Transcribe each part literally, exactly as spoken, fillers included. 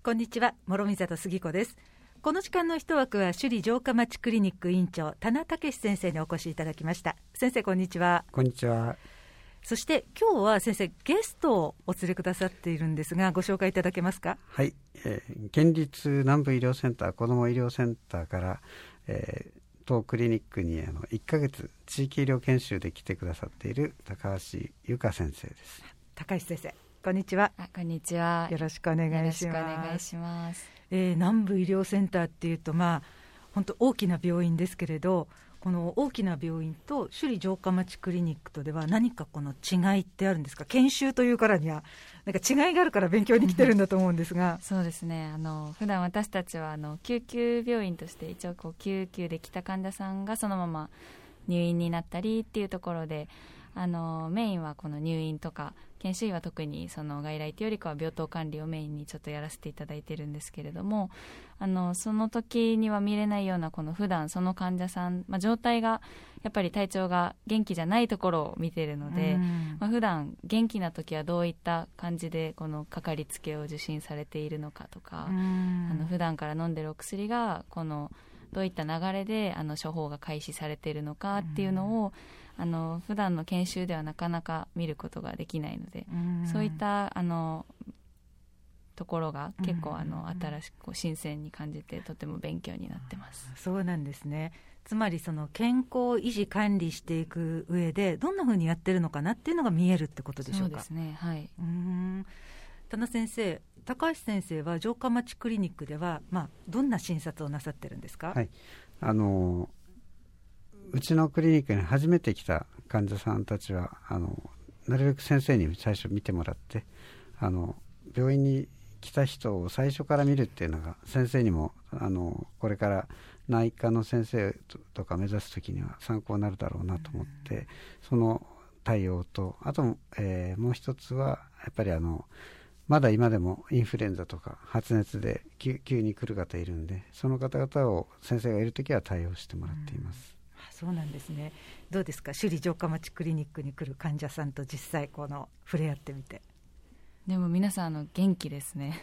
こんにちは、諸見里杉子です。この時間の一枠は首里城下町クリニック院長田名武先生にお越しいただきました。先生、こんにちは。 こんにちは。 そして今日は先生、ゲストをお連れくださっているんですが、ご紹介いただけますか？ はい、えー、県立南部医療センター子ども医療センターから、えー、当クリニックにあのいっかげつ地域医療研修で来てくださっている高橋由香先生です。 高橋先生、こんにちは。 あ、こんにちは。 よろしくお願いします。 よろしくお願いします。 えー、南部医療センターっていうと、まあ、本当大きな病院ですけれど、この大きな病院と首里城下町クリニックとでは何かこの違いってあるんですか？研修というからにはなんか違いがあるから勉強に来てるんだと思うんですがそうですね、あの普段私たちはあの救急病院として一応こう救急で来た患者さんがそのまま入院になったりっていうところで、あのメインはこの入院とか研修医は特にその外来というよりかは病棟管理をメインにちょっとやらせていただいているんですけれども、あのその時には見れないようなこの普段その患者さん、まあ、状態がやっぱり体調が元気じゃないところを見ているので、まあ、普段元気な時はどういった感じでこのかかりつけを受診されているのかとか、あの普段から飲んでるお薬がこのどういった流れであの処方が開始されているのかっていうのを、あの普段の研修ではなかなか見ることができないので、そういったあのところが結構あの新しくこう新鮮に感じてとても勉強になってます。 そうなんですね。つまりその健康維持管理していく上でどんなふうにやってるのかなっていうのが見えるってことでしょうか？ そうですね、はい。 うーん、田名先生、高橋先生は城下町クリニックでは、まあ、どんな診察をなさってるんですか？ はい、あのうちのクリニックに初めて来た患者さんたちはあのなるべく先生に最初見てもらって、あの病院に来た人を最初から見るっていうのが先生にもあのこれから内科の先生とか目指す時には参考になるだろうなと思って、うん、その対応と、あと、えー、もう一つはやっぱりあのまだ今でもインフルエンザとか発熱で急に来る方いるんで、その方々を先生がいるときは対応してもらっています。 うん、そうなんですね。どうですか、首里城下町クリニックに来る患者さんと実際この触れ合ってみて？ でも皆さんあの元気ですね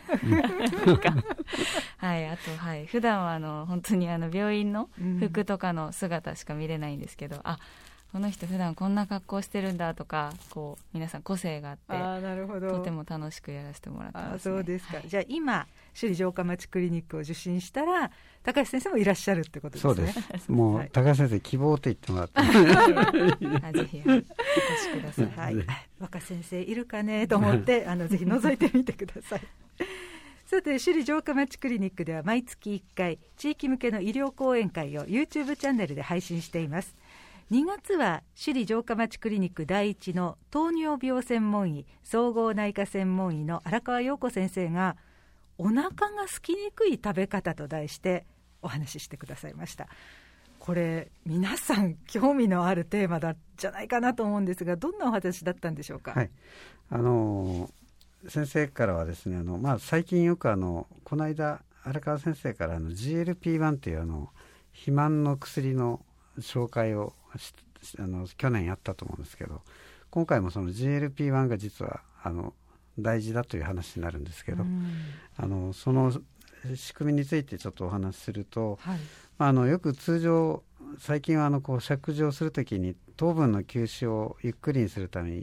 はい、あと、はい、普段はあの本当にあの病院の服とかの姿しか見れないんですけど、うん、あ、この人普段こんな格好してるんだとか、こう皆さん個性があって、 あ、なるほど、 とても楽しくやらせてもらってますね。 あ、そうですか、 はい、 じゃあ今首里城下町クリニックを受診したら高橋先生もいらっしゃるってことですね？ そうです。もう、はい、高橋先生希望って言ってもらってあ、ぜひ、はい、お越しください。 はい、若先生いるかねと思ってあのぜひ覗いてみてくださいさて、首里城下町クリニックでは毎月いっかい地域向けの医療講演会を YouTube チャンネルで配信しています。にがつは首里城下町クリニック第一の糖尿病専門医総合内科専門医の荒川陽子先生がお腹が空きにくい食べ方と題してお話ししてくださいました。これ皆さん興味のあるテーマだじゃないかなと思うんですが、どんなお話だったんでしょうか？ はい、あの先生からはですね、あの、まあ、最近よくあのこの間荒川先生からあの ジーエルピーワン というあの肥満の薬の紹介をあの去年やったと思うんですけど、今回もその ジーエルピーワン が実はあの大事だという話になるんですけど、あのその仕組みについてちょっとお話しすると、はい、あのよく通常最近はあのこう食事をするときに糖分の吸収をゆっくりにするために